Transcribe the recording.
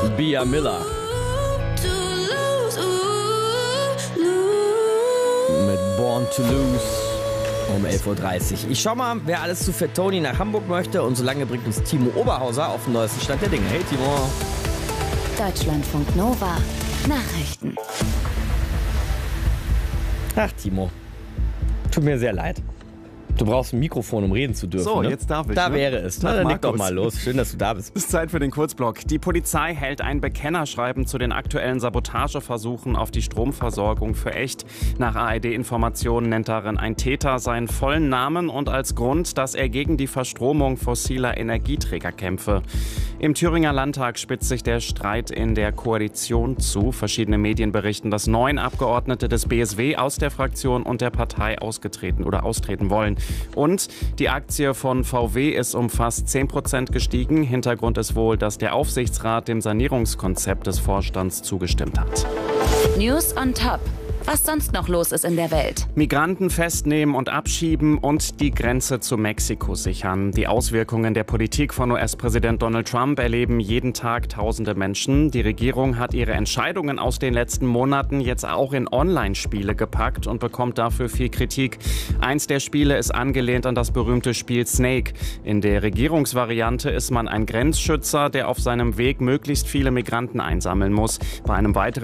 Bia Miller. Mit Born to Lose um 11.30 Uhr. Ich schau mal, wer alles zu Fat Tony nach Hamburg möchte. Und solange bringt uns Timo Oberhauser auf den neuesten Stand der Dinge. Hey Timo. Deutschlandfunk Nova. Nachrichten. Ach Timo, tut mir sehr leid. Du brauchst ein Mikrofon, um reden zu dürfen. So, ne? jetzt darf ich. Da ne? wäre es. Na, dann leg doch mal los. Schön, dass du da bist. Es ist Zeit für den Kurzblock. Die Polizei hält ein Bekennerschreiben zu den aktuellen Sabotageversuchen auf die Stromversorgung für echt. Nach ARD-Informationen nennt darin ein Täter seinen vollen Namen und als Grund, dass er gegen die Verstromung fossiler Energieträger kämpfe. Im Thüringer Landtag spitzt sich der Streit in der Koalition zu. Verschiedene Medien berichten, dass 9 Abgeordnete des BSW aus der Fraktion und der Partei austreten wollen. Und die Aktie von VW ist um fast 10% gestiegen. Hintergrund ist wohl, dass der Aufsichtsrat dem Sanierungskonzept des Vorstands zugestimmt hat. News on Top. Was sonst noch los ist in der Welt. Migranten festnehmen und abschieben und die Grenze zu Mexiko sichern. Die Auswirkungen der Politik von US-Präsident Donald Trump erleben jeden Tag tausende Menschen. Die Regierung hat ihre Entscheidungen aus den letzten Monaten jetzt auch in Online-Spiele gepackt und bekommt dafür viel Kritik. Eins der Spiele ist angelehnt an das berühmte Spiel Snake. In der Regierungsvariante ist man ein Grenzschützer, der auf seinem Weg möglichst viele Migranten einsammeln muss. Bei einem weiteren